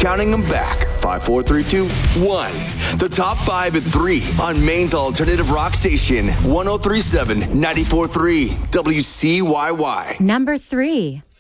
counting them back. 5, 4, 3, 2, 1. The top 5 at 3 on Maine's alternative rock station, 103.7, 94.3, WCYY. Number 3.